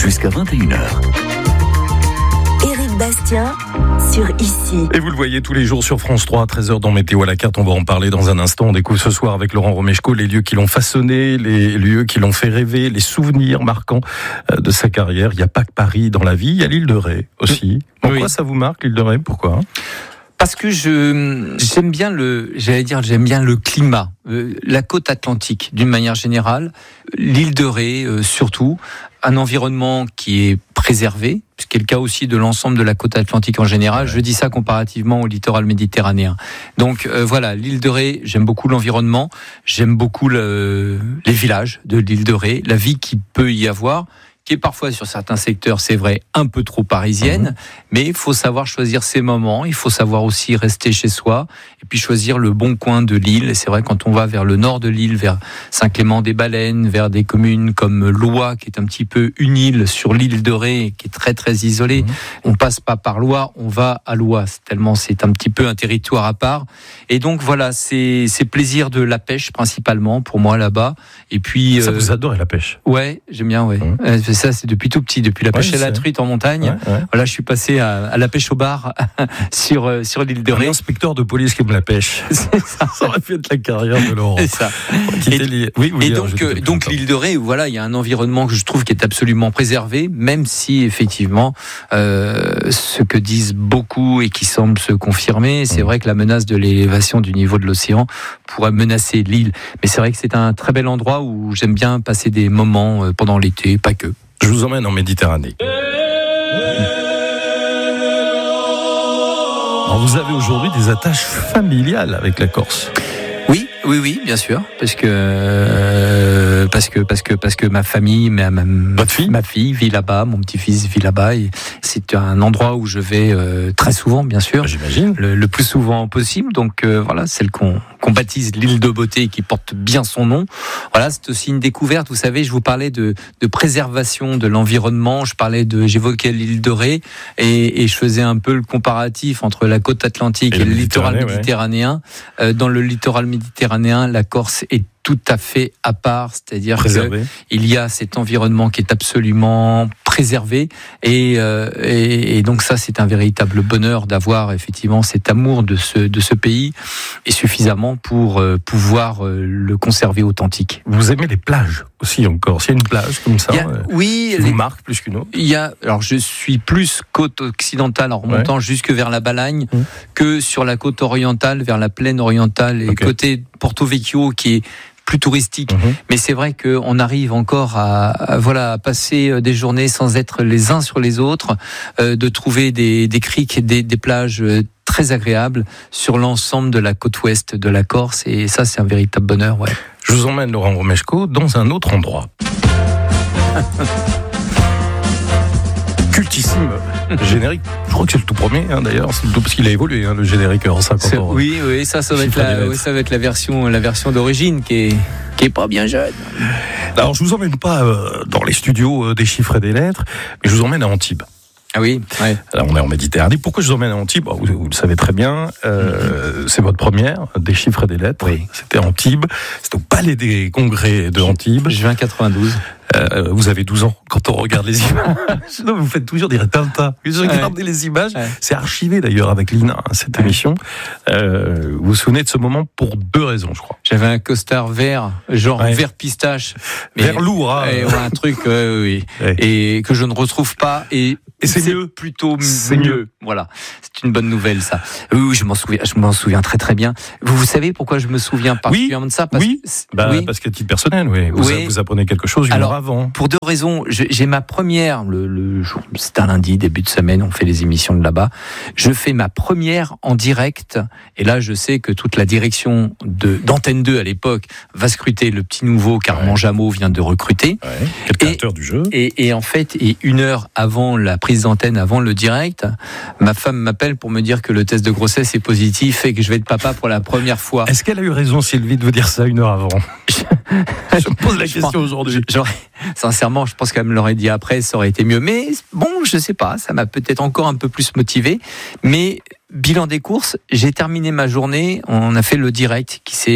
jusqu'à 21h. Éric Bastien sur Ici. Et vous le voyez tous les jours sur France 3, 13h dans Météo à la carte. On va en parler dans un instant. On découvre ce soir avec Laurent Romeshko les lieux qui l'ont façonné, les lieux qui l'ont fait rêver, les souvenirs marquants de sa carrière. Il n'y a pas que Paris dans la vie, il y a l'île de Ré aussi. Pourquoi ça vous marque, l'île de Ré? Pourquoi? Parce que j'aime bien le climat, la côte atlantique d'une manière générale, l'île de Ré surtout, un environnement qui est préservé, ce qui est le cas aussi de l'ensemble de la côte atlantique en général. Je dis ça comparativement au littoral méditerranéen. Donc voilà, l'île de Ré, j'aime beaucoup l'environnement, j'aime beaucoup les villages de l'île de Ré, la vie qu'il peut y avoir, qui est parfois sur certains secteurs, c'est vrai, un peu trop parisienne, mais il faut savoir choisir ses moments, il faut savoir aussi rester chez soi, et puis choisir le bon coin de l'île. Et c'est vrai, quand on va vers le nord de l'île, vers Saint-Clément-des-Baleines, vers des communes comme Loie, qui est un petit peu une île sur l'île de Ré, qui est très très isolée, on passe pas par Loie, on va à Loie, tellement c'est un petit peu un territoire à part. Et donc voilà, c'est plaisir de la pêche principalement, pour moi là-bas. Et puis... Ça, vous adorez la pêche? Ouais, j'aime bien, ouais. Ça, c'est depuis tout petit, depuis la pêche à la truite en montagne. Voilà, je suis passé à la pêche au bar sur l'île de Ré. Un inspecteur de police qui aime la pêche. C'est ça. Ça aurait pu être la carrière de Laurent. C'est ça. Donc l'île de Ré, voilà, il y a un environnement que je trouve qui est absolument préservé, même si effectivement, ce que disent beaucoup et qui semble se confirmer, c'est vrai que la menace de l'élévation du niveau de l'océan pourrait menacer l'île. Mais c'est vrai que c'est un très bel endroit où j'aime bien passer des moments pendant l'été, pas que. Je vous emmène en Méditerranée. Alors vous avez aujourd'hui des attaches familiales avec la Corse. Oui, bien sûr, parce que ma famille, ma fille vit là-bas, mon petit-fils vit là-bas, et c'est un endroit où je vais très souvent, bien sûr. J'imagine. Le plus souvent possible. Donc voilà, celle qu'on baptise l'île de beauté, qui porte bien son nom. Voilà, c'est aussi une découverte. Vous savez, je vous parlais de préservation de l'environnement. J'évoquais l'île de Ré, et je faisais un peu le comparatif entre la côte atlantique et le littoral méditerranéen. Dans le littoral méditerranéen, la Corse est tout à fait à part, c'est-à-dire qu'il y a cet environnement qui est absolument préservé, et donc ça, c'est un véritable bonheur d'avoir effectivement cet amour de ce pays, et suffisamment pour pouvoir le conserver authentique. Vous aimez les plages aussi en Corse? Il y a une plage comme ça qui vous marque plus qu'une autre? Alors je suis plus côte occidentale en remontant jusque vers la Balagne que sur la côte orientale, vers la plaine orientale, et côté Porto Vecchio qui est plus touristique. Mais c'est vrai qu'on arrive encore à passer des journées sans être les uns sur les autres, de trouver des criques, des plages très agréables sur l'ensemble de la côte ouest de la Corse, et ça, c'est un véritable bonheur. Ouais. Je vous emmène, Laurent Romeshko, dans un autre endroit. Cultissime générique. Je crois que c'est le tout premier, d'ailleurs, parce qu'il a évolué, le générique en 50 ans. Oui, ça va être la version d'origine qui est pas bien jeune. Alors, je vous emmène pas dans les studios des chiffres et des lettres, mais je vous emmène à Antibes. Ah oui, ouais. Alors, on est en Méditerranée. Pourquoi je vous emmène à Antibes? Vous le savez très bien. C'est votre première, des chiffres et des lettres. Oui. C'était Antibes. C'était au Palais des Congrès de Antibes. Juin 92. Vous avez 12 ans quand on regarde les images. Non, vous faites toujours des Tintin. Vous regardez les images. C'est archivé d'ailleurs avec Lina, cette émission. Vous vous souvenez de ce moment pour 2 raisons, je crois. J'avais un costard vert, vert pistache. Vert lourd, hein. Un truc, et que je ne retrouve pas. Et c'est mieux. C'est mieux. Voilà. C'est une bonne nouvelle, ça. Oui, je m'en souviens très très bien. Vous savez pourquoi je me souviens particulièrement de ça? Parce qu'à titre personnel, vous apprenez quelque chose une heure avant. Pour 2 raisons. J'ai ma première, le jour, c'est un lundi, début de semaine, on fait les émissions de là-bas. Je fais ma première en direct, et là, je sais que toute la direction d'Antenne 2 à l'époque va scruter le petit nouveau qu'Armand Jameau vient de recruter. Quel créateur du jeu. Et en fait, 1 heure avant la prise d'antenne, avant le direct, ma femme m'appelle pour me dire que le test de grossesse est positif et que je vais être papa pour la première fois. Est-ce qu'elle a eu raison, Sylvie, de vous dire ça 1 heure avant? Je me pose la question aujourd'hui. Sincèrement, je pense qu'elle me l'aurait dit après, ça aurait été mieux. Mais bon, je sais pas, ça m'a peut-être encore un peu plus motivé. Mais bilan des courses, j'ai terminé ma journée, on a fait le direct qui s'est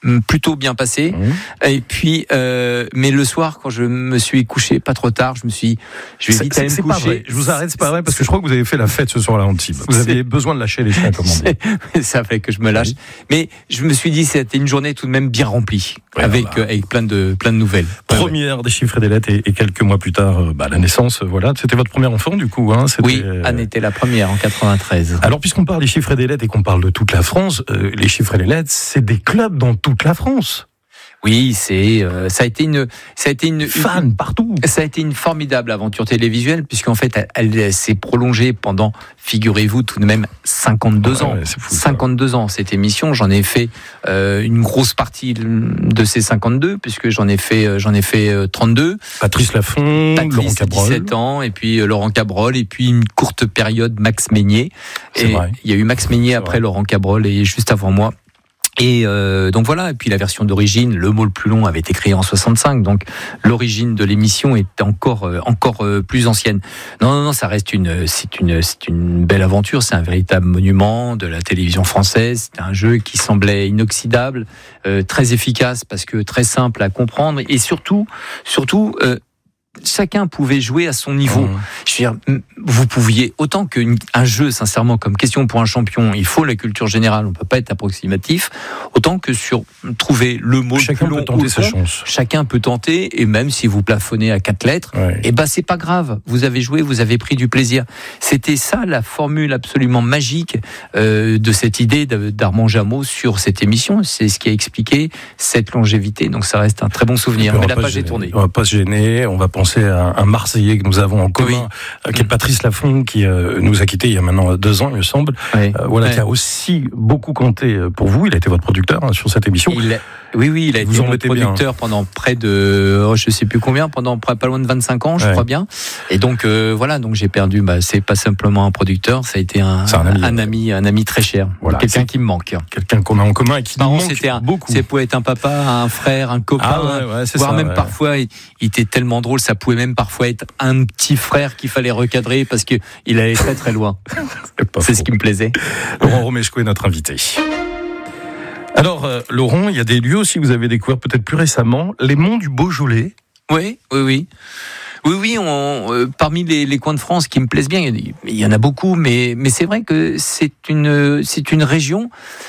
plutôt bien passé. Et puis, mais le soir, quand je me suis couché pas trop tard, je me suis dit, je vais vite aller me coucher. Pas vrai. Je vous arrête, c'est pas vrai, parce que je crois que vous avez fait la fête ce soir-là en Antibes. Vous aviez besoin de lâcher les chiens, comme on dit. Ça fait que je me lâche. Mais je me suis dit, c'était une journée tout de même bien remplie, avec plein de nouvelles. Première des chiffres et des lettres, et quelques mois plus tard, la naissance, voilà. C'était votre premier enfant, du coup, hein. Oui, Anne était la première en 93. Alors, puisqu'on parle des chiffres et des lettres et qu'on parle de toute la France, les chiffres et les lettres, c'est des clubs dans toute la France. Oui, ça a été une fan partout. Ça a été une formidable aventure télévisuelle, puisqu'en fait, elle s'est prolongée pendant, figurez-vous, tout de même 52 ans. C'est fou, 52 ans, cette émission. J'en ai fait une grosse partie de ces 52, puisque j'en ai fait 32. Patrice Laffont, Laurent Cabrol. 17 ans, et puis Laurent Cabrol, et puis une courte période Max Meignier. C'est vrai. Il y a eu Max Meignier après Laurent Cabrol et juste avant moi. Et donc voilà, et puis la version d'origine, le mot le plus long avait été créé en 65, donc l'origine de l'émission est encore plus ancienne. Non, ça reste c'est une belle aventure, c'est un véritable monument de la télévision française. C'est un jeu qui semblait inoxydable, très efficace parce que très simple à comprendre, et surtout chacun pouvait jouer à son niveau. Je veux dire, vous pouviez, autant qu'un jeu, sincèrement, comme Question pour un champion, il faut la culture générale, on peut pas être approximatif, autant que sur trouver le mot chacun le plus long, peut tenter sa chance. Chacun peut tenter, et même si vous plafonnez à 4 lettres, c'est pas grave. Vous avez joué, vous avez pris du plaisir. C'était ça la formule absolument magique de cette idée d'Armand Jameau sur cette émission. C'est ce qui a expliqué cette longévité. Donc ça reste un très bon souvenir. Mais la page est tournée. On va pas se gêner. On va penser à un Marseillais que nous avons en commun, qui est Patrice Laffont, qui nous a quittés il y a maintenant 2 ans, il me semble. Qui a aussi beaucoup compté pour vous. Il a été votre producteur sur cette émission. Oui, il a été mon producteur pendant près de, je sais plus combien, pendant pas loin de 25 ans, je crois bien. Et donc donc j'ai perdu. C'est pas simplement un producteur, ça a été un ami très cher. Voilà, quelqu'un qui me manque. Quelqu'un qu'on a en commun et qui nous manque beaucoup. C'est pour être un papa, un frère, un copain, voire même parfois, il était tellement drôle, ça pouvait même parfois être un petit frère qu'il fallait recadrer parce que il allait très très loin. C'est ce qui me plaisait. Laurent Romeshko est notre invité. Alors, Laurent, il y a des lieux aussi que vous avez découvert peut-être plus récemment, les monts du Beaujolais. Oui. Parmi les coins de France qui me plaisent bien, il y en a beaucoup, mais c'est vrai que c'est une région.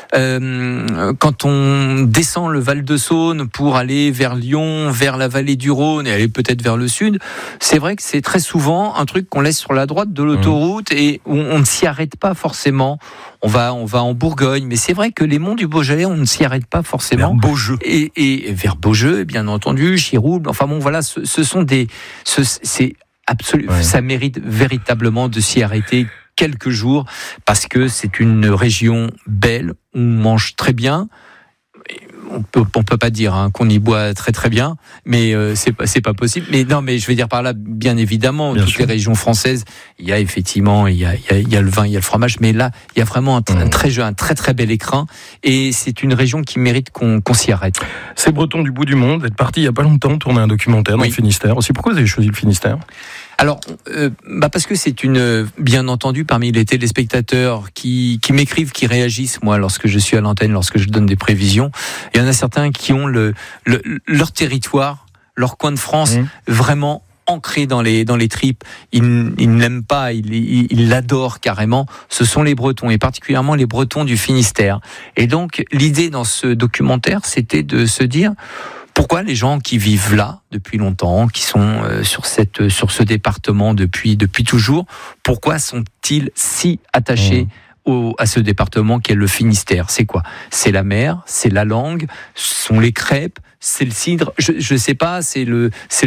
Quand on descend le Val de Saône pour aller vers Lyon, vers la vallée du Rhône et aller peut-être vers le sud, c'est vrai que c'est très souvent un truc qu'on laisse sur la droite de l'autoroute et où on ne s'y arrête pas forcément. On va en Bourgogne, mais c'est vrai que les monts du Beaujolais, on ne s'y arrête pas forcément. Vers Beaujeu. Et vers Beaujeu, bien entendu, Chirouble. Enfin bon, voilà, ce sont c'est absolu. Ça mérite véritablement de s'y arrêter quelques jours parce que c'est une région belle. On mange très bien. On peut pas dire qu'on y boit très très bien, mais c'est pas possible. Mais non, mais je vais dire par là, bien évidemment, toutes les régions françaises, il y a effectivement, il y a le vin, il y a le fromage, mais là, il y a vraiment un très très bel écrin, et c'est une région qui mérite qu'on s'y arrête. C'est Breton du bout du monde. Vous êtes parti il y a pas longtemps tourner un documentaire dans le Finistère. Aussi, pourquoi vous avez choisi le Finistère ? Alors, parce que c'est bien entendu, parmi les téléspectateurs qui m'écrivent, qui réagissent, moi, lorsque je suis à l'antenne, lorsque je donne des prévisions, il y en a certains qui ont leur territoire, leur coin de France, vraiment ancré dans les tripes. Ils ne l'aiment pas, ils l'adorent carrément. Ce sont les Bretons, et particulièrement les Bretons du Finistère. Et donc, l'idée dans ce documentaire, c'était de se dire, pourquoi les gens qui vivent là depuis longtemps, qui sont sur ce département depuis toujours, pourquoi sont-ils si attachés à ce département qu'est le Finistère? C'est quoi? C'est la mer, c'est la langue, ce sont les crêpes, c'est le cidre, je sais pas, c'est le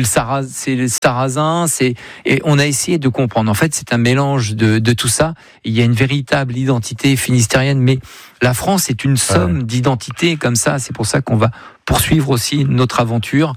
sarrasin, et on a essayé de comprendre. En fait, c'est un mélange de tout ça. Il y a une véritable identité finistérienne, mais la France est une somme d'identités comme ça. C'est pour ça qu'on va poursuivre aussi notre aventure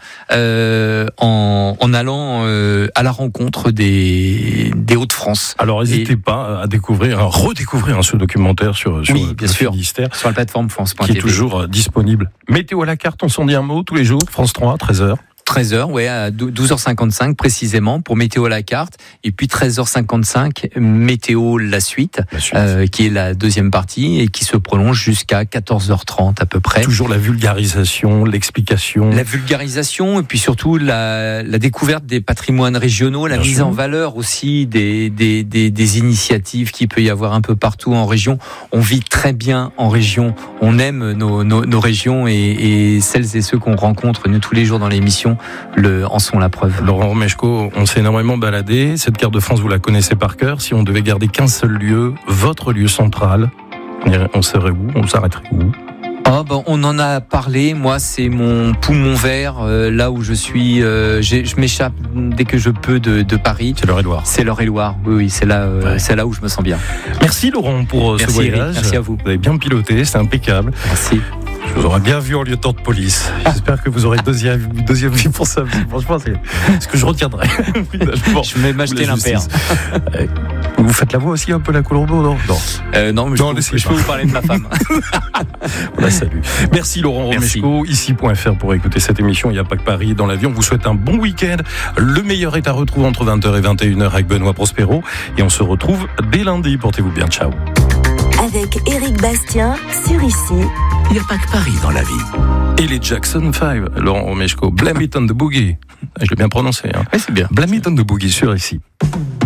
en allant à la rencontre des Hauts-de-France. Alors n'hésitez pas à redécouvrir ce documentaire sur le Finistère, sur la plateforme France.tv, qui est toujours disponible. Météo à la carte, on s'en dit un mot tous les jours, France 3, 13h. 13h, ouais, à 12h55 précisément pour météo à la carte, et puis 13h55 météo la suite. Qui est la deuxième partie et qui se prolonge jusqu'à 14h30 à peu près. Toujours la vulgarisation, l'explication. La vulgarisation et puis surtout la découverte des patrimoines régionaux, la mise en valeur aussi des initiatives qu'il peut y avoir un peu partout en région. On vit très bien en région, on aime nos régions et celles et ceux qu'on rencontre nous tous les jours dans l'émission en sont la preuve. Laurent Romeshko, on s'est énormément baladé. Cette carte de France, vous la connaissez par cœur. Si on devait garder qu'un seul lieu, votre lieu central, on serait où? On s'arrêterait où? On en a parlé. Moi, c'est mon poumon vert, là où je suis. Je m'échappe dès que je peux de Paris. C'est l'Eure-et-Loire. C'est l'Eure-et-Loire. Oui, c'est là où je me sens bien. Merci Laurent pour ce voyage. Eric, merci à vous. Vous avez bien piloté, c'est impeccable. Merci. Je vous aurais bien vu en lieutenant de police. J'espère que vous aurez deuxième vie pour ça. Franchement, c'est ce que je retiendrai. Je vais m'acheter l'impair. Vous faites la voix aussi un peu la Colombo, non? Non, mais je peux vous parler de ma femme. On la salue. Merci Laurent Romeshko. Ici.fr pour écouter cette émission. Il n'y a pas que Paris dans l'avion. On vous souhaite un bon week-end. Le meilleur est à retrouver entre 20h et 21h avec Benoît Prospero. Et on se retrouve dès lundi. Portez-vous bien. Ciao. Avec Éric Bastien sur Ici. Il n'y a pas que Paris dans la vie. Et les Jackson 5, Laurent Romeshko. Blame it on the boogie. Je l'ai bien prononcé. Oui, c'est bien. Blame it on the boogie sur Ici.